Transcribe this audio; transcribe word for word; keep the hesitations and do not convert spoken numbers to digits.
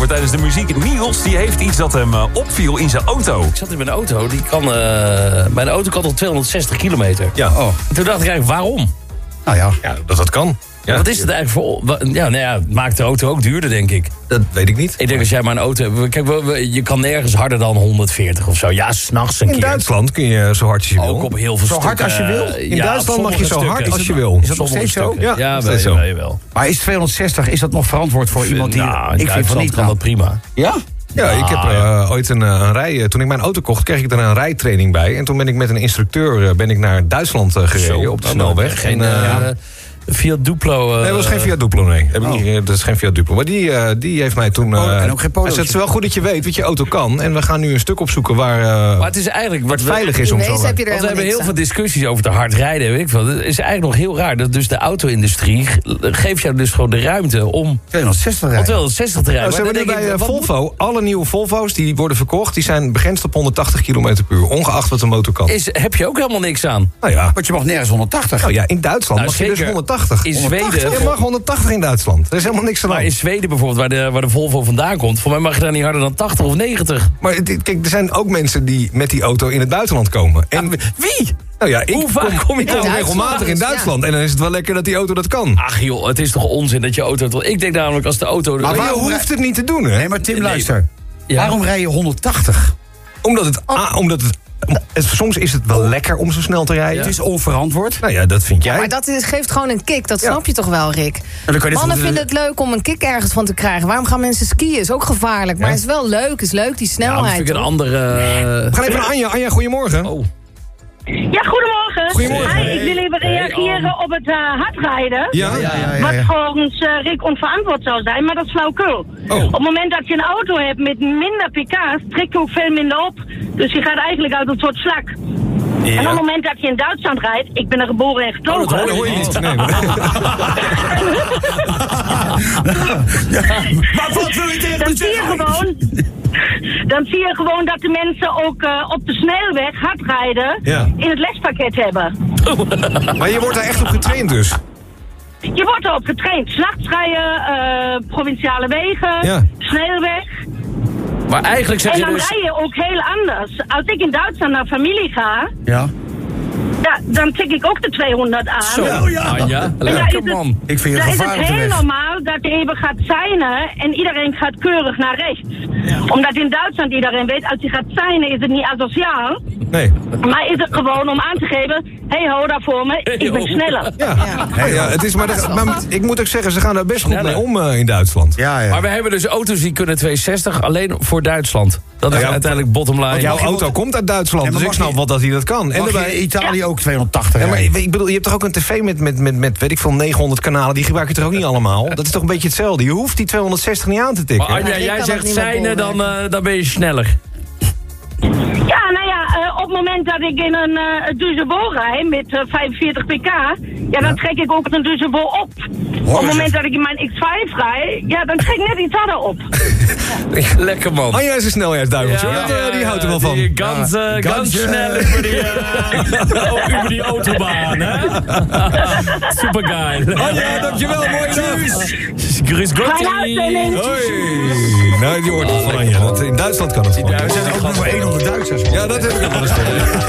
over tijdens de muziek. Niels, die heeft iets dat hem uh, opviel in zijn auto. Ik zat in mijn auto, die kan, uh, mijn auto kan tot tweehonderdzestig kilometer. Ja. Oh. En toen dacht ik eigenlijk, waarom? Nou ja, ja dat dat kan. Ja. Wat is het eigenlijk voor... Ja, nou ja, het maakt de auto ook duurder, denk ik. Dat weet ik niet. Ik denk als jij maar een auto hebt... Kijk, we, we, je kan nergens harder dan honderdveertig of zo. Ja, s'nachts een in keer. In Duitsland kun je zo hard als je wil. Ook op heel veel zo stukken. hard als je wil? In ja, Duitsland mag je zo stukken. hard als je wil. Is dat nog steeds zo? Ja, ja wel, zo. Wel, wel. Maar is tweehonderdzestig, is dat nog verantwoord voor iemand die... Nou, in ik vind van niet kan dat prima. Ja? Ja, ik heb uh, ooit een, een rij... Toen ik mijn auto kocht, kreeg ik er een rijtraining bij. En toen ben ik met een instructeur uh, ben ik naar Duitsland uh, gereden zo, op de snelweg. Geen... En, uh, ja. Fiat Duplo... Uh... Nee, dat was geen Fiat Duplo, nee. Heb ik oh. niet, dat is geen Fiat Duplo. Maar die, uh, die heeft mij toen... Uh, oh, en ook geen hij zegt, het is wel goed dat je weet wat je auto kan. En we gaan nu een stuk opzoeken waar, uh, maar het is eigenlijk wat veilig is om zo... Heb je er want we hebben heel aan. veel discussies over te hard rijden. Weet ik veel. Het is eigenlijk nog heel raar. Dat dus de auto-industrie geeft jou dus gewoon de ruimte om... tweehonderdzestig rijden. Om tweehonderdzestig te rijden. Nou, ze hebben nu bij ik, uh, Volvo, moet... alle nieuwe Volvo's die worden verkocht... die zijn begrensd op honderdtachtig kilometer per uur. Ongeacht wat de motor kan. Is, heb je ook helemaal niks aan? Nou ja. Want je mag nergens honderdtachtig. Nou ja, in Duitsland nou, mag je dus honderdtachtig. In Zweden... Je mag honderdtachtig in Duitsland. Er is helemaal niks aan. Maar in Zweden bijvoorbeeld, waar de, waar de Volvo vandaan komt... voor mij mag je daar niet harder dan tachtig of negentig. Maar kijk, er zijn ook mensen die met die auto in het buitenland komen. En ja, wie? Nou ja, ik Hoe vaak kom, kom je kom regelmatig in Duitsland. Ja. En dan is het wel lekker dat die auto dat kan. Ach joh, het is toch onzin dat je auto... Ik denk namelijk als de auto... Maar, maar je hoeft het niet te doen, hè? Nee, maar Tim, nee. luister. Ja. Waarom rij je honderdtachtig? Omdat het... Oh. Ah, omdat het Het, soms is het wel lekker om zo snel te rijden. Ja. Het is onverantwoord. Nou ja, dat vind jij. Ja, maar dat is, geeft gewoon een kick. Dat snap ja. je toch wel, Rick? Mannen vinden het leuk om een kick ergens van te krijgen. Waarom gaan mensen skiën? Is ook gevaarlijk. Maar het is wel leuk. Is leuk, die snelheid. Ja, vind ik een andere... We gaan even naar Anja. Anja, goedemorgen. Oh. Ja, goedemorgen. Goedemorgen. Hi, ik wil even reageren hey, op het uh, hardrijden. Ja? Ja, ja, ja, ja. Wat volgens uh, Rick onverantwoord zou zijn, maar dat is flauwkul. Oh. Op het moment dat je een auto hebt met minder pk's, trekt je ook veel minder op. Dus je gaat eigenlijk uit een soort slak. Ja. En op het moment dat je in Duitsland rijdt, ik ben er geboren en getogen. Oh, dat hoor je niet. Nee, maar... ja, maar wat wil je tegen dan zie je gewoon, dan zie je gewoon dat de mensen ook uh, op de snelweg hard rijden ja. in het lespakket hebben. Maar je wordt daar echt op getraind dus? Je wordt erop getraind. Slagstrijen, uh, provinciale wegen, ja. snelweg. Maar eigenlijk zeg en je dan dus... rij je ook heel anders. Als ik in Duitsland naar familie ga... Ja. Ja, dan tik ik ook de tweehonderd aan. Zo, ja. Anja, lekker man. Ik vind je dan is het gevaarlijk heel normaal dat je even gaat seinen en iedereen gaat keurig naar rechts. Ja. Omdat in Duitsland iedereen weet, als je gaat seinen is het niet asociaal. Nee. Maar is het gewoon om aan te geven, hé hey, hou daar voor me, ik ben sneller. Ja, ja. ja het is maar, de, maar ik moet ook zeggen, ze gaan daar best goed mee om uh, in Duitsland. Ja, ja. Maar we hebben dus auto's die kunnen tweehonderdzestig alleen voor Duitsland. Dat is ja, uiteindelijk bottom line. Jouw auto komt uit Duitsland, ja, dus ik snap wel dat hij dat kan. En bij Italië ja. ook tweehonderdtachtig. Ja, maar ik bedoel, je hebt toch ook een tv met, met, met, met weet ik veel, negenhonderd kanalen, die gebruik je toch ook niet allemaal? Dat is toch een beetje hetzelfde. Je hoeft die tweehonderdzestig niet aan te tikken. Maar Anja, jij zegt seinen, dan, uh, dan ben je sneller. Ja, nou ja, uh, op het moment dat ik in een uh, Duisburg rijd met uh, vijfenveertig pk, ja, dan ja. trek ik ook een Duisburg op. Hoor, op het moment dat ik in mijn X vijf rijd, ja, dan trek ik net iets harder op. Lekker man. Anja is een snelheidsduiveltje, ja, ja, die, die houdt er wel van. Die ganz, uh, ja. ganz snel over die, uh, over die autobaan, hè? Supergeil. Anja, dankjewel, mooi dag. Grüß Gott. Hoi. Nou, die hoort het van Anja. In Duitsland kan het gewoon. We zijn ook nummer één onder Duitsers. Ja, dat heb ik ook wel eens.